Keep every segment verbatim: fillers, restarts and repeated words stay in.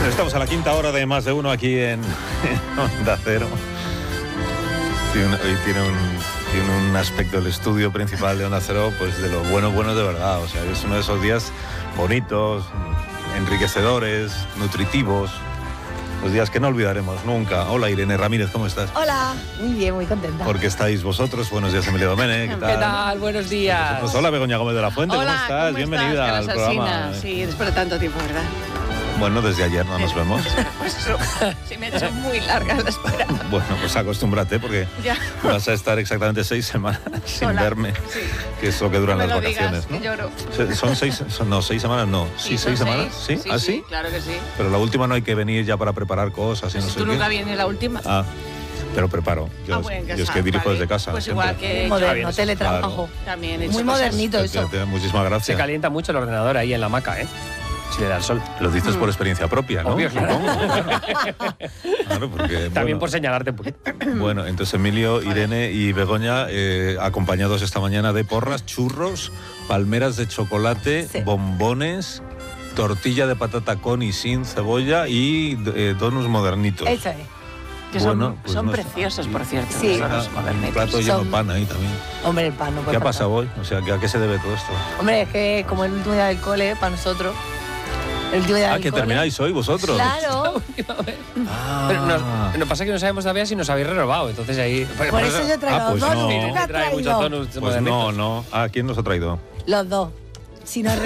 Estamos a la quinta hora de Más de Uno aquí en, en Onda Cero. Tiene un, hoy tiene un, tiene un aspecto del estudio principal de Onda Cero, pues de lo bueno, bueno de verdad. O sea, es uno de esos días bonitos, enriquecedores, nutritivos. Los días que no olvidaremos nunca. Hola Irene Ramírez, ¿cómo estás? Hola, muy bien, muy contenta. Porque estáis vosotros. Buenos días, Emilio Domene. ¿Qué tal? ¿Qué tal? Buenos días. Pues hola Begoña Gómez de la Fuente, Hola, ¿cómo estás? ¿cómo Bienvenida estás? al Carlos programa. Alsina. Sí, después de tanto tiempo, ¿verdad? Bueno, desde ayer no nos vemos. Pues eso, se me ha hecho muy larga la espera. Bueno, pues acostúmbrate porque Ya. vas a estar exactamente seis semanas sin Hola. verme, Sí. que es lo que duran No me las lo vacaciones, digas, ¿no? que lloro. Se- Son seis, son, no, seis semanas no. Sí, son seis semanas. ¿Sí? Sí, ¿Ah, sí, sí? claro que sí. Pero la última no hay que venir ya para preparar cosas y no Si sé tú qué. nunca vienes la última. Ah, pero preparo. Yo, Ah, bueno, en yo es casa, que dirijo vale. desde casa. Pues siempre. igual que Muy yo moderno, teletrabajo. También he hecho Muy cosas. modernito Te- eso. te- te- Muchísimas Se gracias. calienta mucho el ordenador ahí en la hamaca, ¿eh? Si le da el sol. Lo dices por experiencia propia, ¿no? Obvio, claro. Claro, porque, También bueno, por señalarte un poquito. Bueno, entonces Emilio, Irene y Begoña, eh, acompañados esta mañana de porras, churros, palmeras de chocolate, Sí. bombones, tortilla de patata con y sin cebolla y eh, donuts modernitos. Eso es. Que son, Bueno, pues son no sé. preciosos, Y- por cierto. y son una- los un modernitos. plato lleno de Son- pan ahí también. Hombre, el pan no puede ¿Qué ha faltar. pasado hoy? O sea, ¿a qué se debe todo esto? Hombre, es que como el último día del cole, para nosotros, el último día Ah, del que cole... termináis hoy vosotros. Claro. Ah. Pero nos, nos pasa que no sabemos todavía si nos habéis renovado, entonces ahí... Por eso yo traigo Ah, pues dos, no. ¿tú Irene qué has trae muchos traído? donuts Pues modernitos. no, no. ¿A quién nos ha traído? Los dos. Si nos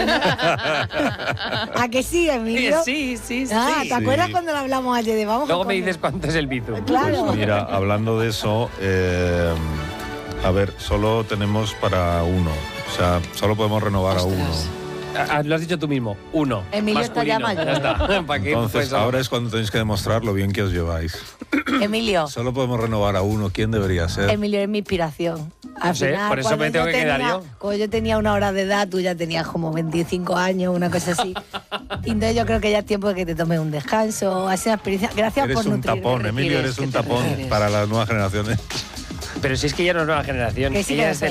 ¿A que sí, Emilio? Sí, sí, sí. Ah, ¿te Sí. acuerdas cuando lo hablamos ayer de vamos a Luego me comer? dices cuánto es el bizum. Claro. Pues mira, hablando de eso, eh, a ver, solo tenemos para uno. O sea, solo podemos renovar a uno. Ostras. Ah, lo has dicho tú mismo, uno. Emilio está ya masculino. mayor. Ya está. ¿Para qué? Entonces, Pues, ahora es cuando tenéis que demostrar lo bien que os lleváis. Emilio, Solo podemos renovar a uno. ¿Quién debería ser? Emilio es mi inspiración. Al No sé, por eso cuando me tengo yo que quedar tenía- yo. Cuando yo tenía una hora de edad, tú ya tenías como veinticinco años, una cosa así. Y entonces yo creo que ya es tiempo de que te tomes un descanso, hacer una experiencia. Gracias Eres por un nutrirme. tapón, Emilio, eres ¿Qué un te tapón refieres? para las nuevas generaciones. Pero si es que ya no es nueva generación. Que sí ella que es de